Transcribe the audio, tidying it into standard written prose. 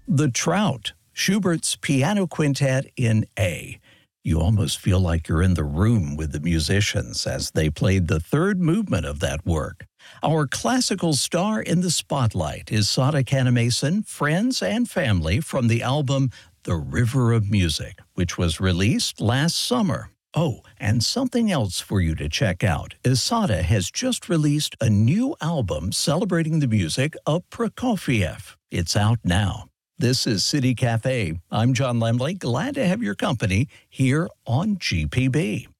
The Trout, Schubert's Piano Quintet in A. You almost feel like you're in the room with the musicians as they played the third movement of that work. Our classical star in the spotlight is Sada Canamason, friends and family from the album The River of Music, which was released last summer. Oh, and something else for you to check out is Sada has just released a new album celebrating the music of Prokofiev. It's out now. This is City Cafe. I'm John Lemley. Glad to have your company here on GPB.